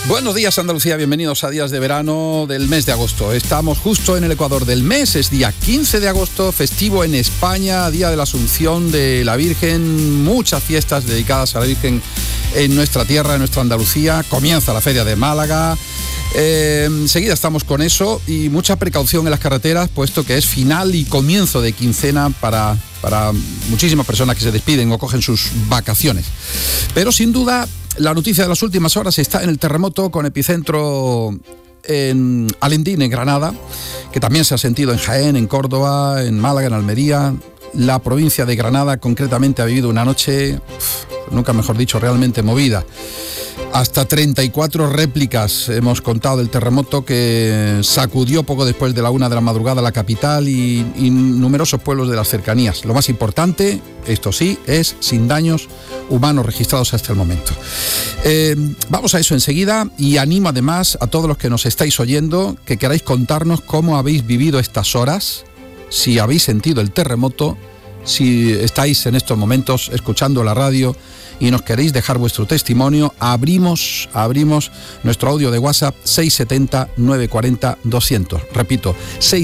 Buenos días, Andalucía, bienvenidos a Días de Verano del mes de agosto. Estamos justo en el ecuador del mes, es día 15 de agosto, festivo en España, día de la Asunción de la Virgen, muchas fiestas dedicadas a la Virgen en nuestra tierra, en nuestra Andalucía. Comienza la Feria de Málaga. Enseguida estamos con eso y mucha precaución en las carreteras, puesto que es final y comienzo de quincena para muchísimas personas que se despiden o cogen sus vacaciones. Pero sin duda, la noticia de las últimas horas está en el terremoto con epicentro en Alendín, en Granada, que también se ha sentido en Jaén, en Córdoba, en Málaga, en Almería. La provincia de Granada concretamente ha vivido una noche, nunca mejor dicho, realmente movida. Hasta 34 réplicas hemos contado del terremoto que sacudió poco después de la 1 de la madrugada la capital y numerosos pueblos de las cercanías. Lo más importante, esto sí, es sin daños humanos registrados hasta el momento. Vamos a eso enseguida y animo además a todos los que nos estáis oyendo que queráis contarnos cómo habéis vivido estas horas, si habéis sentido el terremoto, si estáis en estos momentos escuchando la radio y nos queréis dejar vuestro testimonio. Abrimos nuestro audio de WhatsApp 670-940-200. Repito,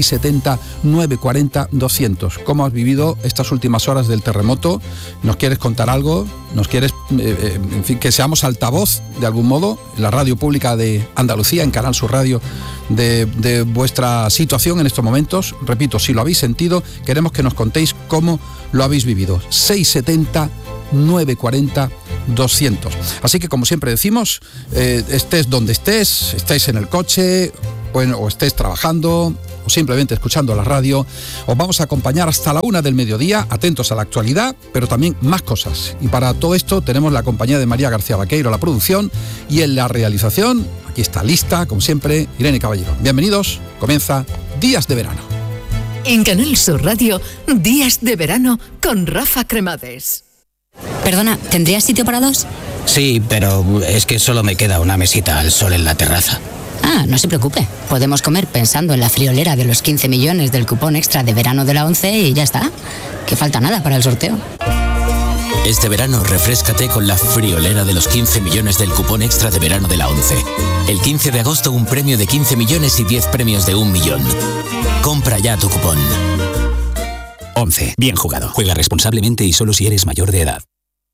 670-940-200. ¿Cómo has vivido estas últimas horas del terremoto? ¿Nos quieres contar algo? ¿Nos quieres, en fin, que seamos altavoz de algún modo en la radio pública de Andalucía, en Canal Sur Radio, de vuestra situación en estos momentos? Repito, si lo habéis sentido, queremos que nos contéis cómo lo habéis vivido. 670-940-200. Así que, como siempre decimos, estés donde estés, estéis en el coche, o estés trabajando, o simplemente escuchando la radio, os vamos a acompañar hasta la 1 del mediodía, atentos a la actualidad, pero también más cosas. Y para todo esto tenemos la compañía de María García Vaqueiro, la producción, y en la realización, aquí está lista, como siempre, Irene Caballero. Bienvenidos, comienza Días de Verano. En Canal Sur Radio, Días de Verano con Rafa Cremades. Perdona, ¿tendrías sitio para dos? Sí, pero es que solo me queda una mesita al sol en la terraza. Ah, no se preocupe. Podemos comer pensando en la friolera de los 15 millones del cupón extra de verano de la ONCE y ya está. Que falta nada para el sorteo. Este verano refréscate con la friolera de los 15 millones del cupón extra de verano de la ONCE. El 15 de agosto un premio de 15 millones y 10 premios de 1 millón. Compra ya tu cupón. ONCE. Bien jugado. Juega responsablemente y solo si eres mayor de edad.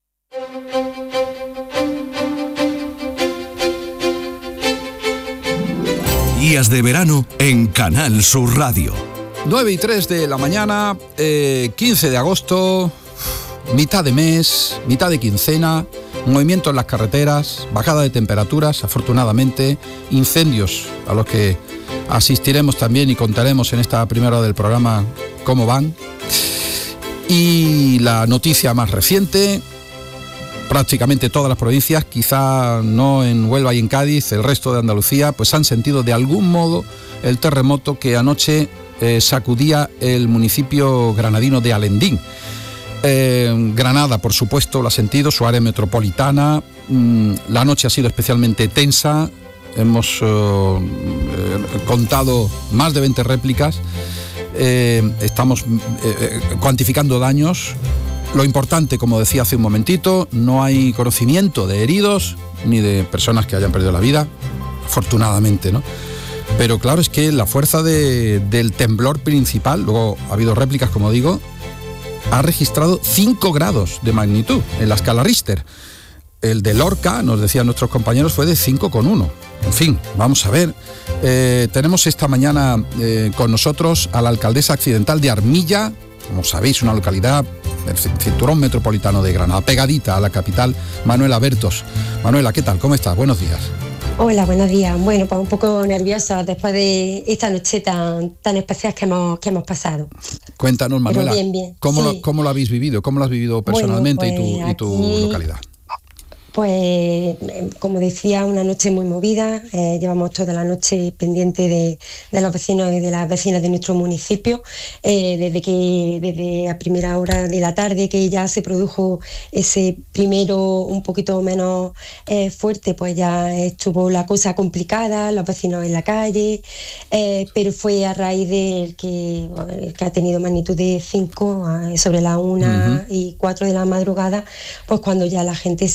Días de Verano en Canal Sur Radio. 9:03 de la mañana, 15 de agosto, mitad de mes, mitad de quincena, movimiento en las carreteras, bajada de temperaturas, afortunadamente, incendios a los que asistiremos también y contaremos en esta primera hora del programa cómo van. Y la noticia más reciente, prácticamente todas las provincias, quizá no en Huelva y en Cádiz, el resto de Andalucía, pues han sentido de algún modo el terremoto que anoche sacudía el municipio granadino de Alendín. Granada, por supuesto, lo ha sentido, su área metropolitana. La noche ha sido especialmente tensa. Hemos contado más de 20 réplicas. Estamos cuantificando daños. Lo importante, como decía hace un momentito, no hay conocimiento de heridos ni de personas que hayan perdido la vida, afortunadamente, ¿no? Pero claro, es que la fuerza del temblor principal, luego ha habido réplicas, como digo, ha registrado 5 grados de magnitud en la escala Richter. El de Lorca, nos decían nuestros compañeros, fue de 5,1. En fin, vamos a ver. Tenemos esta mañana con nosotros a la alcaldesa accidental de Armilla, como sabéis, una localidad del cinturón metropolitano de Granada, pegadita a la capital, Manuela Bertos. Manuela, ¿qué tal? ¿Cómo estás? Buenos días. Hola, buenos días. Bueno, pues un poco nerviosa después de esta noche tan especial que hemos pasado. Cuéntanos, Manuela, bien. ¿Cómo Sí. lo habéis vivido? ¿Cómo lo has vivido personalmente Bueno, y tu aquí, localidad? Pues, como decía, una noche muy movida. Llevamos toda la noche pendiente de los vecinos y de las vecinas de nuestro municipio. Desde a primera hora de la tarde que ya se produjo ese primero un poquito menos fuerte, pues ya estuvo la cosa complicada, los vecinos en la calle, pero fue a raíz del que ha tenido magnitud de 5 sobre las 1 y 4 de la madrugada, pues cuando ya la gente se salió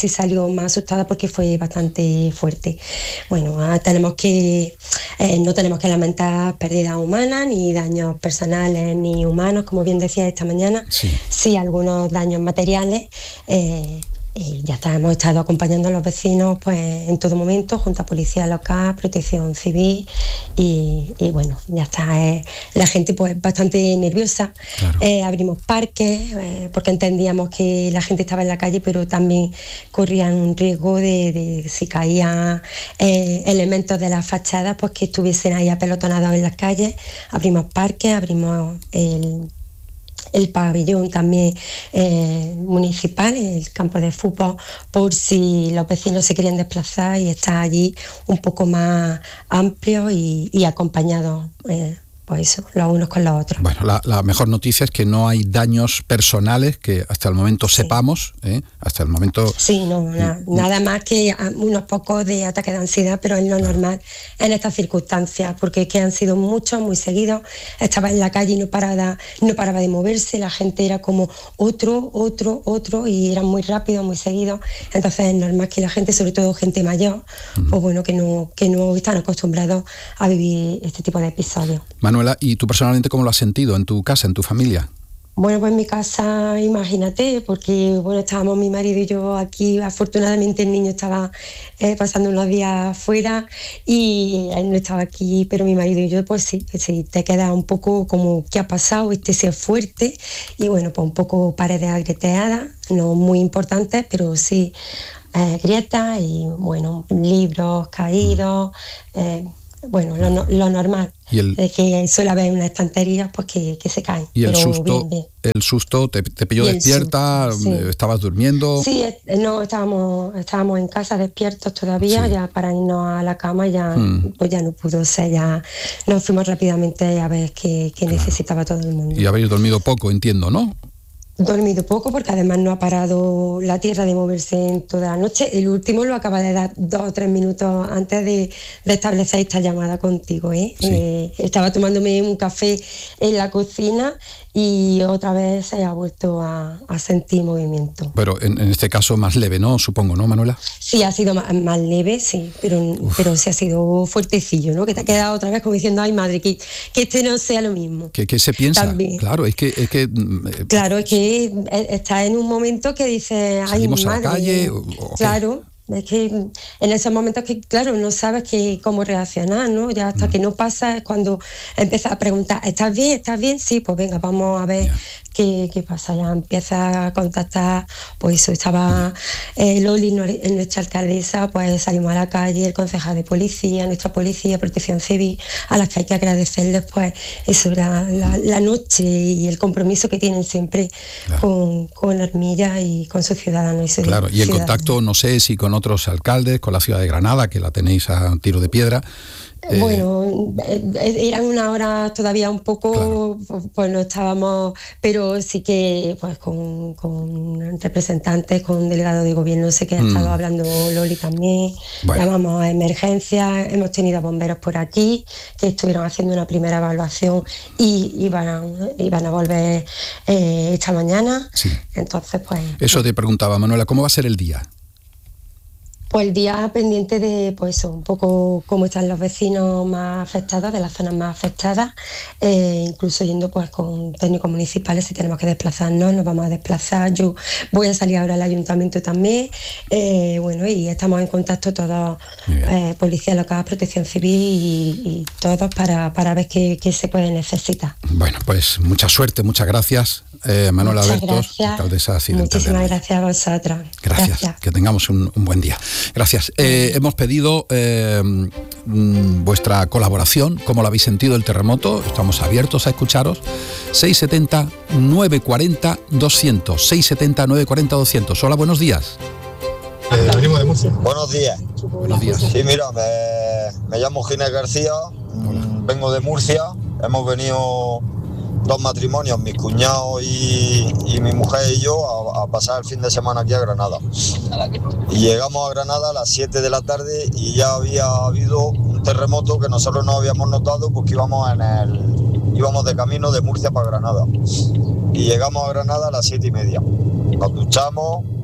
poquito más asustada porque fue bastante fuerte. Bueno, no tenemos que lamentar pérdidas humanas, ni daños personales ni humanos, como bien decía esta mañana. Sí, algunos daños materiales. Y ya está, hemos estado acompañando a los vecinos pues en todo momento, junto a Policía Local, Protección Civil y bueno, ya está, la gente pues bastante nerviosa. Claro. Abrimos parques porque entendíamos que la gente estaba en la calle, pero también corrían un riesgo de si caían elementos de las fachadas, pues que estuviesen ahí apelotonados en las calles. Abrimos parques, abrimos el pabellón también municipal, el campo de fútbol, por si los vecinos se querían desplazar y estar allí un poco más amplio y acompañados, pues eso, los unos con los otros. Bueno, la mejor noticia es que no hay daños personales que hasta el momento sepamos, hasta el momento... Sí, nada más que unos pocos de ataques de ansiedad, pero es lo normal en estas circunstancias, porque es que han sido muchos, muy seguidos. Estaba en la calle y no paraba de moverse, la gente era como otro, y eran muy rápidos, muy seguidos. Entonces es normal que la gente, sobre todo gente mayor, pues bueno, que no están acostumbrados a vivir este tipo de episodios. Manuela, ¿y tú personalmente cómo lo has sentido en tu casa, en tu familia? Bueno, pues en mi casa, imagínate, porque bueno, estábamos mi marido y yo aquí, afortunadamente el niño estaba pasando unos días fuera y él no estaba aquí, pero mi marido y yo, pues sí, te queda un poco como ¿qué ha pasado? Sí es fuerte y bueno, pues un poco paredes agrieteadas, no muy importantes, pero sí grietas y bueno, libros caídos, bueno, lo normal. De que suele haber una estantería pues que se caen. ¿Y el pero susto, bien. el susto te pilló despierta? Susto, sí. ¿Estabas durmiendo? Sí, no, estábamos en casa despiertos todavía, ya para irnos a la cama pues ya no pudo ser, ya nos fuimos rápidamente a ver qué necesitaba todo el mundo. Y habéis dormido poco, entiendo, ¿no? Dormido poco porque además no ha parado la tierra de moverse en toda la noche. El último lo acaba de dar 2 o 3 minutos antes de establecer esta llamada contigo. Sí. Estaba tomándome un café en la cocina y otra vez se ha vuelto a sentir movimiento. Pero en este caso más leve, ¿no? Supongo, ¿no, Manuela? Sí, ha sido más leve, sí, pero sí ha sido fuertecillo, ¿no? Que te ha quedado otra vez como diciendo, ay madre, que este no sea lo mismo. ¿Qué se piensa? También. Claro, es que claro, es que está en un momento que dice, ay ¿salimos madre, a la calle? Claro. Es que en esos momentos que, claro, no sabes cómo reaccionar, ¿no? Ya hasta que no pasa es cuando empiezas a preguntar, ¿estás bien? ¿Estás bien? Sí, pues venga, vamos a ver qué pasa. Ya empieza a contactar, pues eso, estaba Loli, nuestra alcaldesa, pues salimos a la calle, el concejal de policía, nuestra policía, Protección Civil, a las que hay que agradecerles, pues eso, la noche y el compromiso que tienen siempre con Armilla y con sus ciudadanos. Claro, y en contacto, no sé si con otros alcaldes, con la ciudad de Granada, que la tenéis a tiro de piedra. Bueno, eran unas horas todavía un poco, pues no estábamos, pero sí que pues con representantes, con delegados de gobierno, sé que ha estado hablando Loli también, llamamos a emergencias, hemos tenido bomberos por aquí que estuvieron haciendo una primera evaluación y iban a volver esta mañana, entonces pues... Eso te preguntaba, Manuela, ¿cómo va a ser el día? Pues el día pendiente de pues un poco cómo están los vecinos más afectados, de las zonas más afectadas, incluso yendo pues con técnicos municipales, si tenemos que desplazarnos, nos vamos a desplazar. Yo voy a salir ahora al ayuntamiento también, bueno, y estamos en contacto todos, Policía Local, Protección Civil y todos para ver qué se puede necesitar. Bueno, pues mucha suerte, muchas gracias. Manuela Abertos, alcaldesa accidental. Muchísimas gracias a vosotras. Gracias. Que tengamos un buen día. Gracias. Hemos pedido vuestra colaboración, cómo lo habéis sentido el terremoto. Estamos abiertos a escucharos. 670-940-200. 670-940-200. Hola, buenos días. Venimos de Murcia. Buenos días. Buenos días. Sí, mira, me llamo Ginés García, vengo de Murcia. Hemos venido 2 matrimonios, mi cuñado y mi mujer y yo, a pasar el fin de semana aquí a Granada. Y llegamos a Granada a las 7 de la tarde y ya había habido un terremoto que nosotros no habíamos notado porque íbamos de camino de Murcia para Granada. Y llegamos a Granada a las 7:30. Nos duchamos,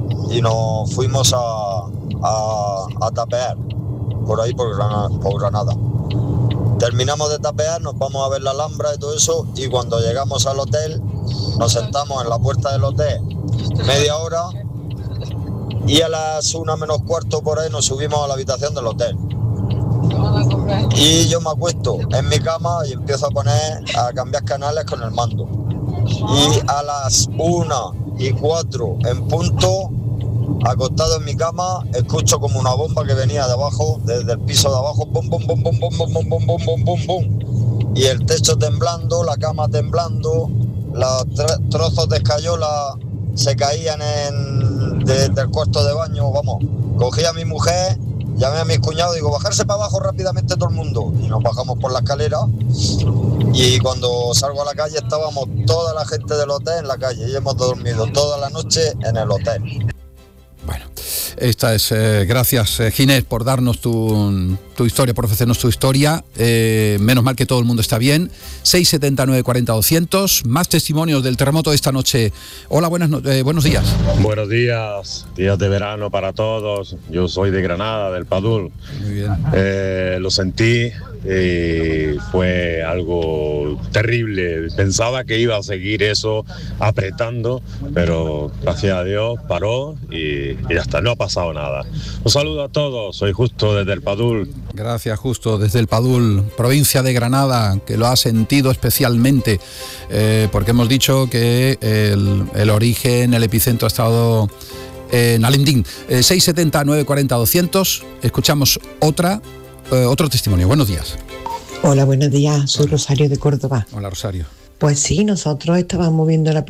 y nos fuimos a tapear por ahí por Granada. Terminamos de tapear, nos vamos a ver la Alhambra y todo eso, y cuando llegamos al hotel nos sentamos en la puerta del hotel media hora y a las 1 menos cuarto por ahí nos subimos a la habitación del hotel. Y yo me acuesto en mi cama y empiezo a cambiar canales con el mando. Y a las 1:04 en punto, acostado en mi cama, escucho como una bomba que venía de abajo, desde el piso de abajo, bum, bum, bum, bum, bum, bum, bum, bum, bum, bum, bum, bum. Y el techo temblando, la cama temblando, los trozos de escayola se caían del cuarto de baño, vamos. Cogí a mi mujer, llamé a mis cuñados, digo, bajarse para abajo rápidamente todo el mundo. Y nos bajamos por la escalera y cuando salgo a la calle estábamos toda la gente del hotel en la calle y hemos dormido toda la noche en el hotel. Bueno, esta es, gracias Ginés por darnos tu historia, por ofrecernos tu historia. Menos mal que todo el mundo está bien. 679 40 200, más testimonios del terremoto de esta noche. Hola, buenos días. Buenos días, días de verano para todos. Yo soy de Granada, del Padul. Muy bien. Lo sentí y fue algo terrible. Pensaba que iba a seguir eso apretando, pero gracias a Dios paró y ya está, no ha pasado nada. Un saludo a todos, soy Justo desde el Padul. Gracias, Justo, desde el Padul, provincia de Granada, que lo ha sentido especialmente, porque hemos dicho que el origen, el epicentro ha estado en Alendín. 670 940 200, escuchamos otro testimonio. Buenos días. Hola, buenos días, soy Rosario de Córdoba. Hola, Rosario. Pues sí, nosotros estábamos viendo la